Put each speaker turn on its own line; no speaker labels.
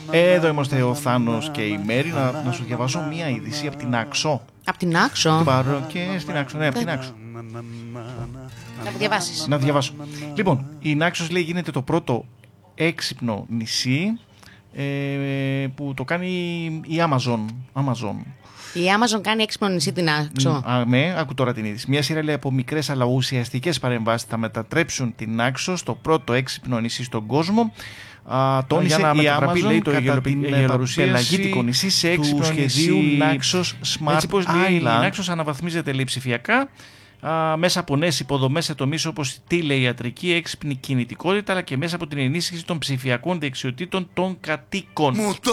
Εδώ είμαστε ο Θάνος και η Μέρη. Να σου διαβάσω μία είδηση από την Άξο.
Από την Άξο.
Πάρω και στην Άξο. Ναι, από την Άξο.
Να διαβάσεις.
Να διαβάσω. Λοιπόν, η Νάξος λέει γίνεται το πρώτο έξυπνο νησί που το κάνει η Amazon.
Η Amazon κάνει έξυπνο νησί την Άξο.
Ναι, άκου τώρα την είδηση. Μια σειρά λέει από μικρές αλλά ουσιαστικές παρεμβάσεις θα μετατρέψουν την Άξο στο πρώτο έξυπνο νησί στον κόσμο. Τόνισε η Amazon, λέει, το πελαγίτικο νησί σε έξυπνο σχεδίου Naxos Smart Island. Η Naxos αναβαθμίζεται, λέει, ψηφιακά μέσα από νέες υποδομές σε τομείς όπως τηλεϊατρική, έξυπνη κινητικότητα αλλά και μέσα από την ενίσχυση των ψηφιακών δεξιοτήτων των κατοίκων.